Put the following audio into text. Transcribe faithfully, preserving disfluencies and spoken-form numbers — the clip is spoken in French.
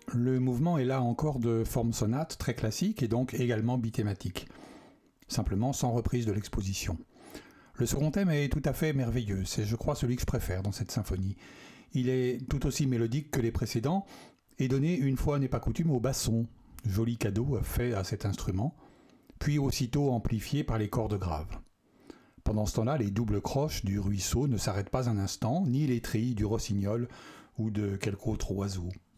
Le mouvement est là encore de forme sonate très classique et donc également bithématique, simplement sans reprise de l'exposition. Le second thème est tout à fait merveilleux, c'est je crois celui que je préfère dans cette symphonie. Il est tout aussi mélodique que les précédents et donné une fois n'est pas coutume au basson, joli cadeau fait à cet instrument, puis aussitôt amplifié par les cordes graves. Pendant ce temps-là, les doubles croches du ruisseau ne s'arrêtent pas un instant, ni les trilles du rossignol ou de quelque autre oiseau.